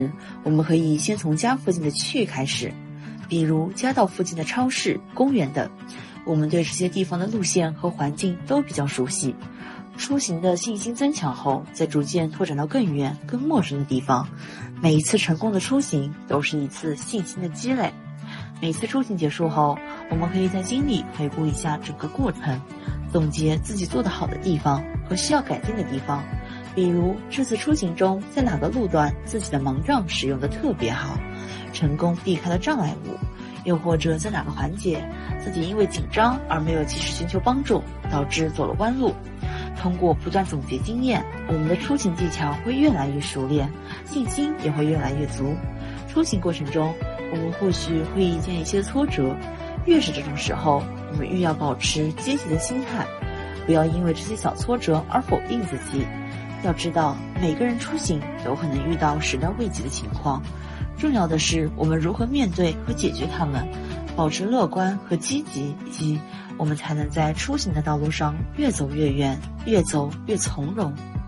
我们可以先从家附近的区域开始，比如家道附近的超市、公园等。我们对这些地方的路线和环境都比较熟悉，出行的信心增强后，再逐渐拓展到更远、更陌生的地方。每一次成功的出行都是一次信心的积累。每次出行结束后，我们可以在心里回顾一下整个过程，总结自己做得好的地方和需要改进的地方。比如这次出行中，在哪个路段自己的盲杖使用的特别好，成功避开了障碍物，又或者在哪个环节自己因为紧张而没有及时寻求帮助，导致走了弯路。通过不断总结经验，我们的出行技巧会越来越熟练，信心也会越来越足。出行过程中，我们或许会遇见一些挫折，越是这种时候，我们越要保持积极的心态，不要因为这些小挫折而否定自己。要知道，每个人出行都可能遇到始料未及的情况，重要的是我们如何面对和解决它们，保持乐观和积极，以及我们才能在出行的道路上越走越远，越走越从容。